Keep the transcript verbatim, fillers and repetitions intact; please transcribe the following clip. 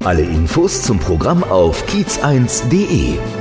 Alle Infos zum Programm auf kiez eins punkt de.